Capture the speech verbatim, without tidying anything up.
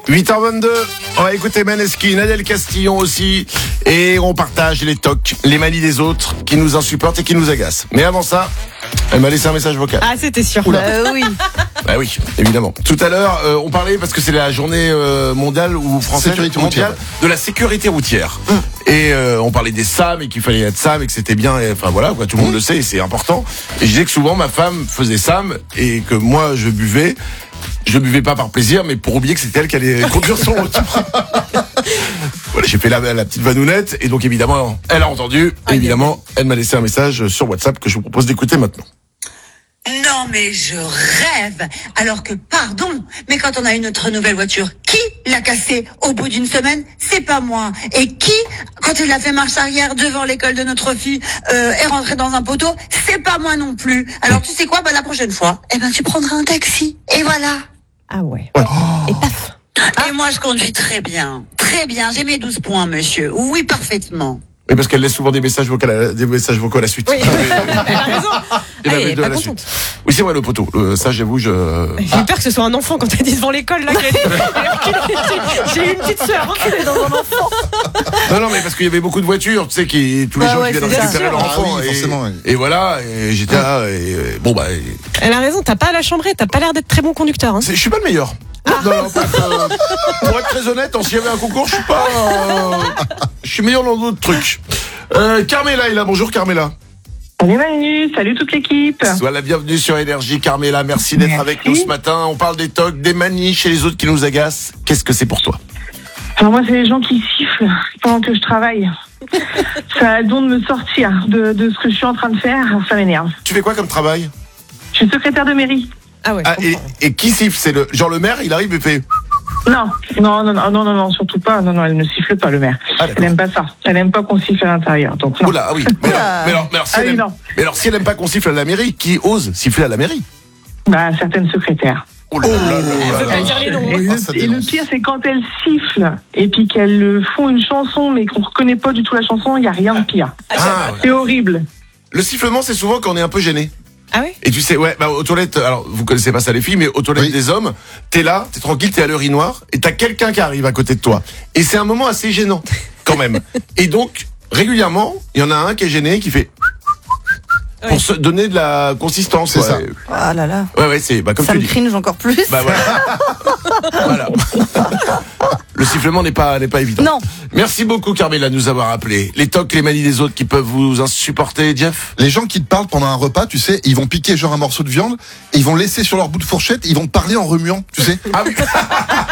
huit heures vingt-deux, on va écouter Maneskin, Adèle Castillon aussi, et on partage les tocs, les manies des autres qui nous insupportent et qui nous agacent. Mais avant ça, elle m'a laissé un message vocal. Ah, c'était sûr. Euh, oui. Bah oui, évidemment. Tout à l'heure, euh, on parlait, parce que c'est la journée euh, mondiale ou française Sécurité mondiale routière. de la sécurité routière. Mmh. Et euh, on parlait des S A M et qu'il fallait être S A M et que c'était bien. Et, enfin voilà, quoi, tout le monde mmh. le sait et c'est important. Et je disais que souvent ma femme faisait S A M et que moi je buvais. Je buvais pas par plaisir, mais pour oublier que c'était elle qui allait conduire son retour. Voilà, j'ai fait la, la petite vanounette et donc évidemment, elle a entendu. Et évidemment, elle m'a laissé un message sur WhatsApp que je vous propose d'écouter maintenant. Non mais je rêve. Alors que pardon, mais quand on a une autre nouvelle voiture, qui l'a cassée au bout d'une semaine? C'est pas moi. Et qui, quand il a fait marche arrière devant l'école de notre fille, euh, est rentré dans un poteau? C'est pas moi non plus. Alors tu sais quoi? Bah la prochaine fois, eh ben tu prendras un taxi. Et voilà. Ah ouais. Ouais. Et paf. Et moi je conduis très bien, très bien. J'ai mes douze points, monsieur. Oui, parfaitement. Oui, parce qu'elle laisse souvent des messages vocaux à la, des messages vocaux à la suite. Oui, elle a raison. Il y en Ah, avait elle est deux pas à la contente. suite. Oui, c'est vrai, le poteau. Euh, ça, j'avoue, je... J'ai eu peur que ce soit un enfant quand t'as dit devant l'école là. qu'elle- J'ai j'ai eu une petite sœur hein, qui est dans un enfant. Non, non, mais parce qu'il y avait beaucoup de voitures, tu sais, qui, tous les Ouais, gens ouais, qui viennent c'est récupérer sûr. leur Ah enfant. oui, et, forcément, oui. et voilà, et j'étais là, et euh, bon, bah, et- Elle a raison, t'as pas à la chambrer, t'as pas l'air d'être très bon conducteur. Hein. c'est- je suis pas le meilleur. Non, non, pour, être, euh, pour être très honnête, s'il y avait un concours, je suis pas, euh, je suis meilleur dans d'autres trucs. Euh, Carmela est là, bonjour Carmela. Salut Manu, salut toute l'équipe. Sois la bienvenue sur Énergie, Carmela, merci d'être Merci. avec nous ce matin. On parle des tocs, des manies chez les autres qui nous agacent. Qu'est-ce que c'est pour toi? Alors moi, c'est les gens qui sifflent pendant que je travaille. Ça a don de me sortir de, de ce que je suis en train de faire, ça m'énerve. Tu fais quoi comme travail? Je suis secrétaire de mairie. Ah ouais. Ah, je et, comprends. et qui siffle? C'est le genre le maire, il arrive et fait... Non, non, non, non, non, non, non, surtout pas. Non, non, elle ne siffle pas, le maire. Ah, d'accord. Elle aime pas ça. Elle aime pas qu'on siffle à l'intérieur. Donc non. Oula, ah oui. Mais, alors, mais, alors, mais, alors, si Ah elle oui, aime, non. mais alors, si elle aime pas qu'on siffle à la mairie, qui ose siffler à la mairie? Bah, certaines secrétaires. Oh là là là Elle là veut là. pas dire les noms. Et, hein. le, Ah, ça et le dénonce. pire, c'est quand elles sifflent et puis qu'elles euh, font une chanson, mais qu'on reconnaît pas du tout la chanson, il y a rien de pire. Ah, ouais. C'est horrible. Le sifflement, c'est souvent quand on est un peu gêné. Ah ouais. Et tu sais, ouais, bah, aux toilettes, alors, vous connaissez pas ça les filles, mais aux toilettes Oui. des hommes, t'es là, t'es tranquille, t'es à l'urinoir, et t'as quelqu'un qui arrive à côté de toi. Et c'est un moment assez gênant, quand même. Et donc, régulièrement, il y en a un qui est gêné, qui fait... Pour Oui. se donner de la consistance. C'est ouais. ça. Ah là là. Ouais, ouais, c'est, bah, comme Ça tu me dis. cringe encore plus. Bah, voilà. Voilà. Le sifflement n'est pas, n'est pas évident. Non. Merci beaucoup, Carmela, de nous avoir appelé. Les tocs, les manies des autres qui peuvent vous insupporter, Jeff? Les gens qui te parlent pendant un repas, tu sais, ils vont piquer genre un morceau de viande, et ils vont laisser sur leur bout de fourchette, ils vont te parler en remuant, tu sais. Ah oui.